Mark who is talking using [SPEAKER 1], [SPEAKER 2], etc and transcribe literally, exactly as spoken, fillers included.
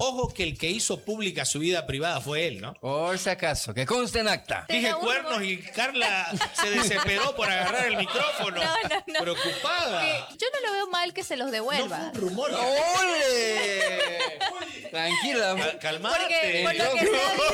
[SPEAKER 1] ojo que el que hizo pública su vida privada fue él, ¿no?
[SPEAKER 2] Por si acaso, que conste en acta.
[SPEAKER 1] Dije
[SPEAKER 3] Tenga un
[SPEAKER 1] cuernos
[SPEAKER 3] rumor.
[SPEAKER 1] y Carla se desesperó por agarrar el micrófono.
[SPEAKER 3] No, no, no.
[SPEAKER 1] Preocupada.
[SPEAKER 3] Que yo no lo veo mal que se los
[SPEAKER 1] No
[SPEAKER 3] devuelva.
[SPEAKER 1] fue un rumor.
[SPEAKER 2] ¡Ole! Tranquila.
[SPEAKER 1] Cal- Calmate.
[SPEAKER 3] Porque por lo que sea,